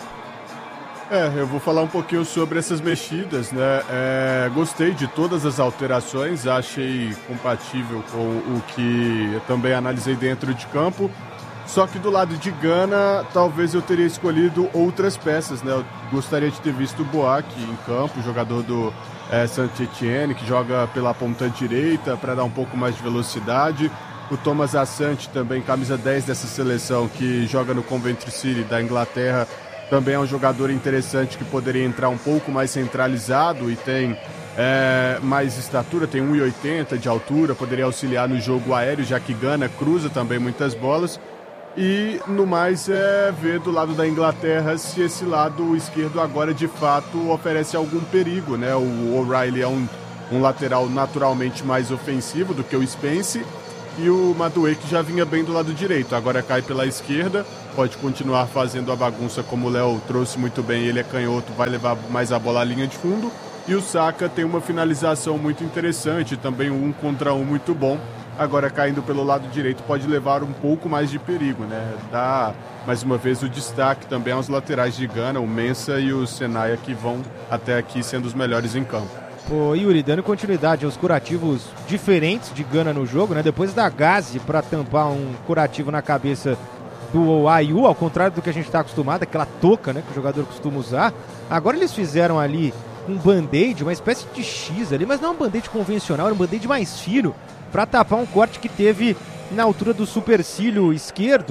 É, eu vou falar um pouquinho sobre essas mexidas, né? É, gostei de todas as alterações, achei compatível com o que eu também analisei dentro de campo. Só que do lado de Gana, talvez eu teria escolhido outras peças, né? Eu gostaria de ter visto o Boak em campo, jogador do é, Saint-Étienne, que joga pela ponta direita para dar um pouco mais de velocidade. O Thomas Asante também, camisa dez dessa seleção, que joga no Coventry City da Inglaterra, também é um jogador interessante que poderia entrar um pouco mais centralizado e tem é, mais estatura, tem um e oitenta de altura, poderia auxiliar no jogo aéreo, já que Gana cruza também muitas bolas. E no mais é ver do lado da Inglaterra se esse lado esquerdo agora de fato oferece algum perigo, né? O O'Reilly é um, um lateral naturalmente mais ofensivo do que o Spence e o Madueke já vinha bem do lado direito, agora cai pela esquerda, pode continuar fazendo a bagunça como o Léo trouxe muito bem, ele é canhoto, vai levar mais a bola à linha de fundo e o Saka tem uma finalização muito interessante, também um um contra um muito bom. Agora caindo pelo lado direito pode levar um pouco mais de perigo, né? Dá mais uma vez o destaque também aos laterais de Gana, o Mensah e o Senaia, que vão até aqui sendo os melhores em campo. Pô, Yuri, dando continuidade aos curativos diferentes de Gana no jogo, né? Depois da Gazi para tampar um curativo na cabeça do Ayew, ao contrário do que a gente está acostumado, aquela touca, né, que o jogador costuma usar. Agora eles fizeram ali um band-aid, uma espécie de X ali, mas não é um band-aid convencional, era um band-aid mais fino, para tapar um corte que teve na altura do supercílio esquerdo.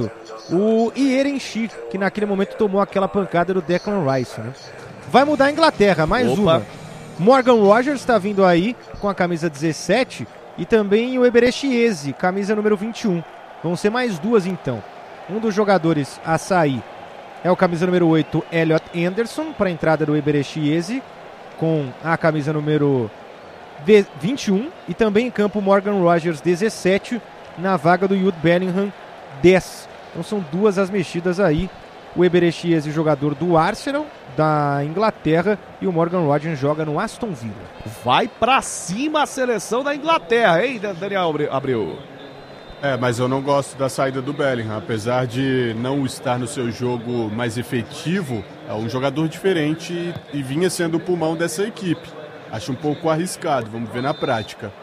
o Ierenchi, que naquele momento tomou aquela pancada do Declan Rice, né? Vai mudar a Inglaterra, mais Opa. uma. Morgan Rogers está vindo aí com a camisa dezessete e também o Eberechi Eze, camisa número vinte e um. Vão ser mais duas então. Um dos jogadores a sair é o camisa número oito, Elliot Anderson, para a entrada do Eberechi Eze, com a camisa número vinte e um. E também em campo Morgan Rogers, dezessete, na vaga do Jude Bellingham, dez. Então são duas as mexidas aí. O Eberechi Eze, jogador do Arsenal, da Inglaterra, e o Morgan Rogers joga no Aston Villa. Vai pra cima a seleção da Inglaterra, hein, Daniel Abreu? É, mas eu não gosto da saída do Bellingham. Apesar de não estar no seu jogo mais efetivo, é um jogador diferente e vinha sendo o pulmão dessa equipe. Acho um pouco arriscado, vamos ver na prática.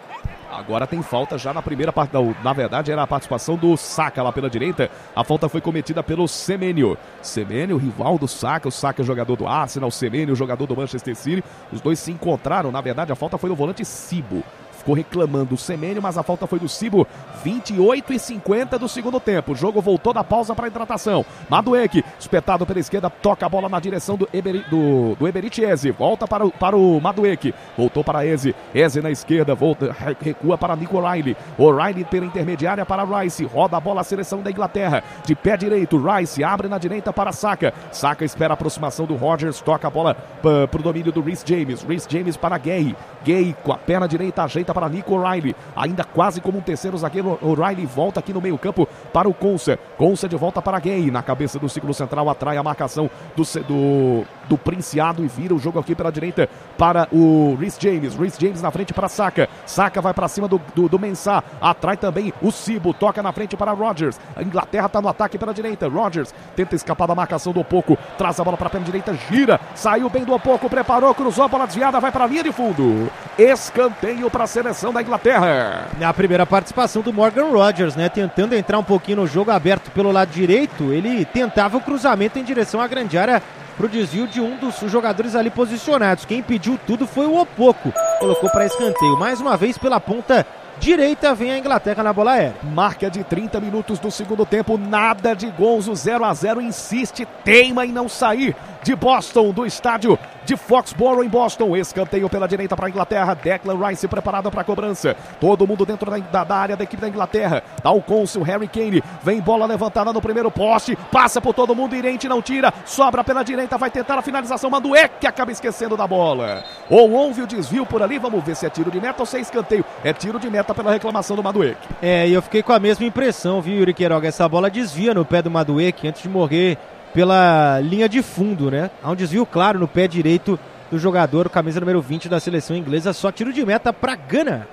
Agora tem falta já na primeira parte. Da, na verdade, era a participação do Saka lá pela direita. A falta foi cometida pelo Semenyo. Semenyo, rival do Saka. O Saka é jogador do Arsenal, o Semenyo, jogador do Manchester City. Os dois se encontraram. Na verdade, a falta foi do volante Sibo. Ficou reclamando o Semenyo, mas a falta foi do Sibo. vinte e oito e cinquenta do segundo tempo. O jogo voltou da pausa para a hidratação. Madueke, espetado pela esquerda, toca a bola na direção do, Eberi, do, do Eberechi Eze. Volta para o, para o Madueke. Voltou para Eze. Eze na esquerda, volta, recua para Nico O'Reilly. O'Reilly pela intermediária para Rice. Roda a bola a seleção da Inglaterra. De pé direito, Rice abre na direita para Saka. Saka espera a aproximação do Rodgers. Toca a bola para o domínio do Reece James. Reece James para Gay. Gay com a perna direita ajeita para Nico O'Reilly, ainda quase como um terceiro zagueiro. O'Reilly volta aqui no meio campo para o Konsa. Konsa de volta para Gay, na cabeça do círculo central, atrai a marcação do, do, do Princiado e vira o jogo aqui pela direita para o Reece James. Reece James na frente para Saka. Saka vai para cima do, do, do Mensah, atrai também o Sibo, toca na frente para Rodgers. A Inglaterra está no ataque pela direita. Rodgers tenta escapar da marcação do Opoku, traz a bola para a perna direita, gira, saiu bem do Opoku, preparou, cruzou a bola desviada, vai para a linha de fundo. Escanteio para a seleção da Inglaterra. A primeira participação do Morgan Rogers, né? Tentando entrar um pouquinho no jogo aberto pelo lado direito. Ele tentava o cruzamento em direção à grande área para o desvio de um dos jogadores ali posicionados. Quem pediu tudo foi o Opoku. Colocou para escanteio. Mais uma vez pela ponta direita vem a Inglaterra na bola aérea. Marca de trinta minutos do segundo tempo. Nada de gols. O zero a zero insiste, teima em não sair de Boston, do estádio de Foxborough em Boston. Escanteio pela direita para a Inglaterra. Declan Rice preparado para a cobrança. Todo mundo dentro da, da, da área da equipe da Inglaterra. Dá o Consul, Harry Kane. Vem bola levantada no primeiro poste. Passa por todo mundo. Irente não tira. Sobra pela direita. Vai tentar a finalização. Madueke que acaba esquecendo da bola. Ou houve o desvio por ali. Vamos ver se é tiro de meta ou se é escanteio. É tiro de meta pela reclamação do Madueke. É, e eu fiquei com a mesma impressão, viu, Yuri Queiroga? Essa bola desvia no pé do Madueke antes de morrer pela linha de fundo, né? Há um desvio claro no pé direito do jogador, camisa número vinte da seleção inglesa. Só tiro de meta para Gana.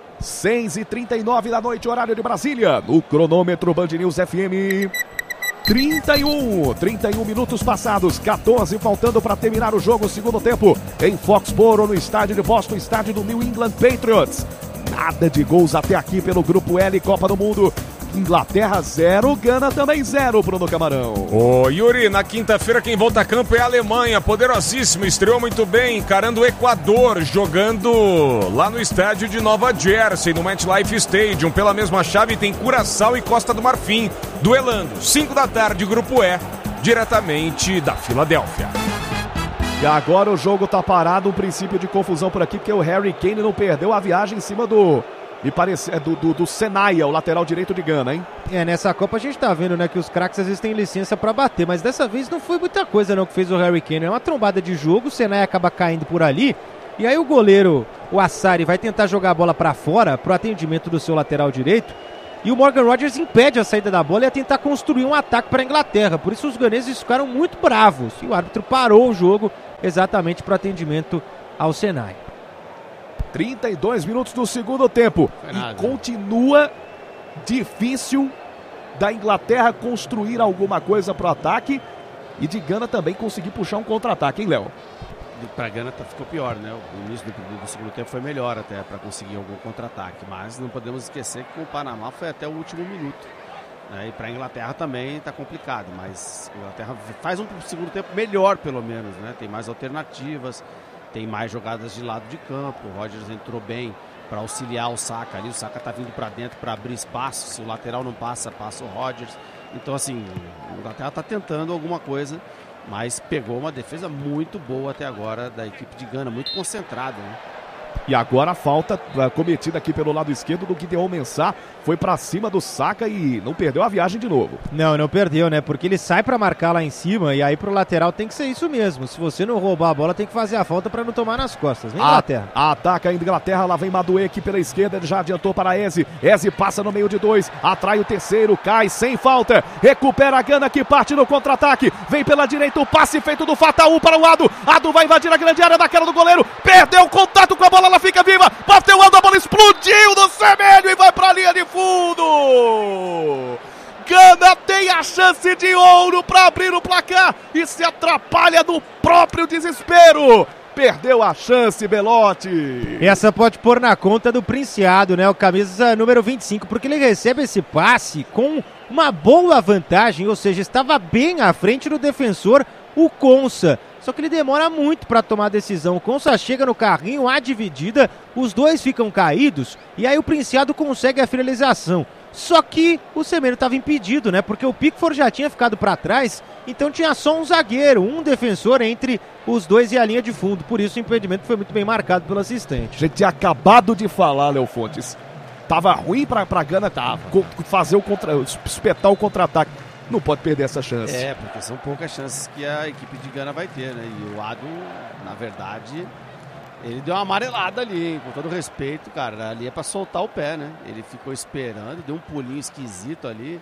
seis e trinta e nove da noite, horário de Brasília. No cronômetro Band News F M. trinta e um, trinta e um minutos passados, quatorze faltando para terminar o jogo, segundo tempo, em Foxborough, no estádio de Boston, estádio do New England Patriots. Nada de gols até aqui pelo Grupo L, Copa do Mundo. Inglaterra zero, Gana também zero, Bruno Camarão. Ô Yuri, na quinta-feira quem volta a campo é a Alemanha, poderosíssimo, estreou muito bem, encarando o Equador, jogando lá no estádio de Nova Jersey, no MetLife Stadium. Pela mesma chave tem Curaçao e Costa do Marfim, duelando, cinco da tarde, Grupo E, diretamente da Filadélfia. E agora o jogo tá parado, um princípio de confusão por aqui, porque o Harry Kane não perdeu a viagem em cima do... Me parece, é do, do, do Senaya, o lateral direito de Gana, hein? É, nessa Copa a gente tá vendo, né, que os craques às vezes têm licença pra bater, mas dessa vez não foi muita coisa não que fez o Harry Kane. É uma trombada de jogo, o Senaya acaba caindo por ali, e aí o goleiro, o Assari, vai tentar jogar a bola pra fora, pro atendimento do seu lateral direito, e o Morgan Rogers impede a saída da bola e a tentar construir um ataque para a Inglaterra. Por isso os ganeses ficaram muito bravos, e o árbitro parou o jogo exatamente pro atendimento ao Senaya. trinta e dois minutos do segundo tempo. E continua difícil da Inglaterra construir alguma coisa para o ataque e de Gana também conseguir puxar um contra-ataque, hein, Léo? Para Gana tá, ficou pior, né? O início do, do segundo tempo foi melhor até para conseguir algum contra-ataque, mas não podemos esquecer que com o Panamá foi até o último minuto. Né? E para a Inglaterra também está complicado, mas a Inglaterra faz um segundo tempo melhor, pelo menos, né? Tem mais alternativas. Tem mais jogadas de lado de campo. O Rodgers entrou bem para auxiliar o Saka ali. O Saka tá vindo para dentro para abrir espaço. Se o lateral não passa, passa o Rodgers. Então, assim, a Inglaterra está tentando alguma coisa, mas pegou uma defesa muito boa até agora da equipe de Gana, muito concentrada, né? E agora a falta uh, cometida aqui pelo lado esquerdo do Gideon Mensah foi pra cima do Saka e não perdeu a viagem de novo. Não, não perdeu, né? Porque ele sai pra marcar lá em cima e aí pro lateral tem que ser isso mesmo. Se você não roubar a bola, tem que fazer a falta pra não tomar nas costas, né, Inglaterra? A, ataca a Inglaterra, lá vem Madueke pela esquerda, ele já adiantou para Eze. Eze passa no meio de dois, atrai o terceiro, cai sem falta, recupera a Gana que parte no contra-ataque, vem pela direita o passe feito do Fataú para o Ado. Ado vai invadir a grande área da cara do goleiro, perdeu o contato com a bola, ela fica viva, bateu o Ado, a bola explodiu no semelho e vai pra linha de fundo. Gana tem a chance de ouro para abrir o placar e se atrapalha no próprio desespero. Perdeu a chance, Belotti. Essa pode pôr na conta do Princiado, né? O camisa número vinte e cinco, porque ele recebe esse passe com uma boa vantagem, ou seja, estava bem à frente do defensor, o Konsa. Só que ele demora muito para tomar a decisão. O Konsa chega no carrinho, a dividida, os dois ficam caídos e aí o Princiado consegue a finalização. Só que o Semenyo estava impedido, né? Porque o Pickford já tinha ficado para trás, então tinha só um zagueiro, um defensor entre os dois e a linha de fundo. Por isso o impedimento foi muito bem marcado pelo assistente. A gente tinha acabado de falar, Léo Fontes. Tava ruim para a Gana Tava. fazer o contra, espetar o contra-ataque. Não pode perder essa chance. É, porque são poucas chances que a equipe de Gana vai ter, né? E o Ado, na verdade, ele deu uma amarelada ali, hein? Com todo respeito, cara. Ali é pra soltar o pé, né? Ele ficou esperando, deu um pulinho esquisito ali.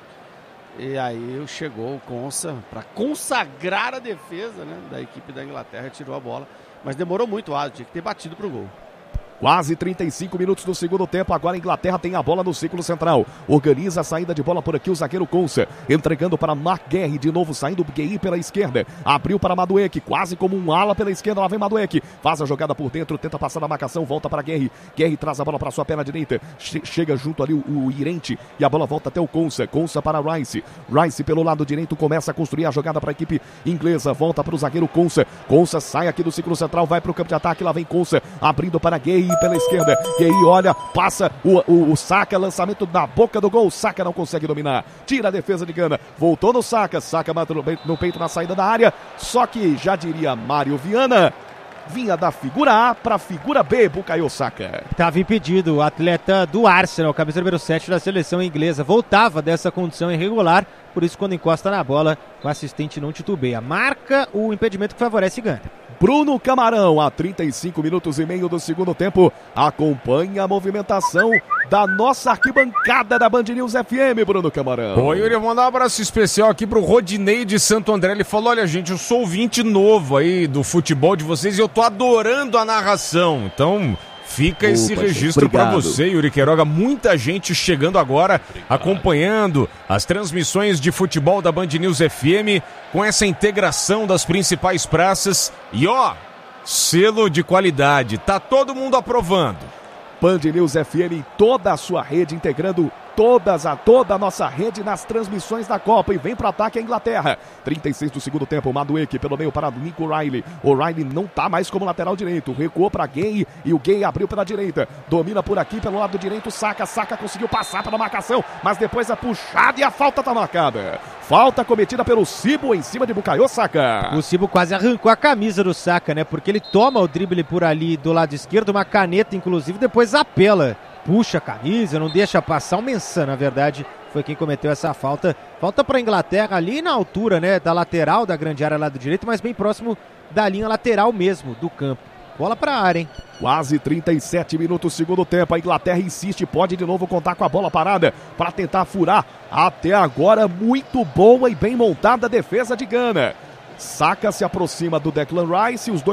E aí chegou o Konsa pra consagrar a defesa, né, da equipe da Inglaterra, tirou a bola. Mas demorou muito o Ado, tinha que ter batido pro gol. Quase trinta e cinco minutos do segundo tempo, agora a Inglaterra tem a bola no círculo central. Organiza a saída de bola por aqui o zagueiro Konsa, entregando para Mark Guerre, de novo saindo o Guehi pela esquerda. Abriu para Madueke, quase como um ala pela esquerda, lá vem Madueke. Faz a jogada por dentro, tenta passar na marcação, volta para Guerre. Guerre traz a bola para sua perna direita, che chega junto ali o, o Irente e a bola volta até o Konsa. Konsa para Rice. Rice pelo lado direito começa a construir a jogada para a equipe inglesa, volta para o zagueiro Konsa. Konsa sai aqui do círculo central, vai para o campo de ataque, lá vem Konsa, abrindo para Guehi pela esquerda, e aí olha, passa o, o, o Saka, lançamento na boca do gol, o Saka não consegue dominar, tira a defesa de Gana, voltou no Saka, Saka mata no, no peito na saída da área, só que já diria Mário Viana, vinha da figura A para a figura B, Bukayo Saka. Estava impedido, o atleta do Arsenal, camisa número sete da seleção inglesa, voltava dessa condição irregular, por isso quando encosta na bola, o assistente não titubeia, marca o impedimento que favorece Gana. Bruno Camarão, a trinta e cinco minutos e meio do segundo tempo, acompanha a movimentação da nossa arquibancada da Band News F M, Bruno Camarão. Oi, Yuri, vou mandar um abraço especial aqui pro Rodinei de Santo André. Ele falou, olha gente, eu sou ouvinte novo aí do futebol de vocês e eu tô adorando a narração, então... Fica Opa, esse registro para você, Yuri Queiroga. Muita gente chegando agora, obrigado, acompanhando as transmissões de futebol da Band News F M com essa integração das principais praças. E ó, selo de qualidade, tá todo mundo aprovando. Band News F M em toda a sua rede, integrando todas a, toda a nossa rede nas transmissões da Copa. E vem para ataque a Inglaterra. trinta e seis do segundo tempo, Madueke pelo meio para Nico O'Reilly. O'Reilly não tá mais como lateral direito. Recuou para Guehi e o Guehi abriu pela direita. Domina por aqui pelo lado direito, Saka. Saka conseguiu passar pela marcação, mas depois a puxada e a falta tá marcada. Falta cometida pelo Sibo em cima de Bukayo Saka. O Sibo quase arrancou a camisa do Saka, né? Porque ele toma o drible por ali do lado esquerdo, uma caneta inclusive, depois apela. Puxa a camisa, não deixa passar. O Mensah, na verdade, foi quem cometeu essa falta. Falta para a Inglaterra ali na altura, né, da lateral da grande área lado direito, mas bem próximo da linha lateral mesmo do campo. Bola para a área, hein? Quase trinta e sete minutos, segundo tempo. A Inglaterra insiste, pode de novo contar com a bola parada para tentar furar. Até agora, muito boa e bem montada a defesa de Gana. Saka se aproxima do Declan Rice, os dois